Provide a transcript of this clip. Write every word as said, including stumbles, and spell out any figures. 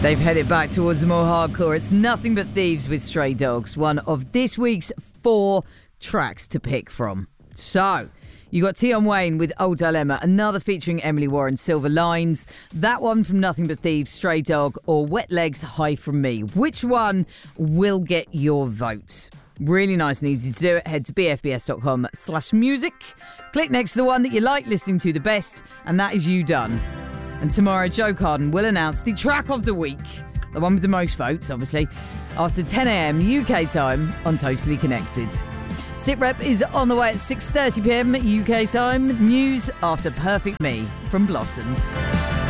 They've headed back towards the more hardcore. It's Nothing But Thieves with Stray Dogs, one of this week's four tracks to pick from. So, you got Tion Wayne with Old Dilemma, another featuring Emily Warren, Silver Lines. That one from Nothing But Thieves, Stray Dog, or Wet Legs, High From Me. Which one will get your vote? Really nice and easy to do it. Head to bfbs.com slash music. Click next to the one that you like listening to the best, and that is you done. And tomorrow, Joe Carden will announce the track of the week, the one with the most votes, obviously, after ten a.m. U K time on Totally Connected. SitRep is on the way at six thirty p.m. U K time. News after Perfect Me from Blossoms.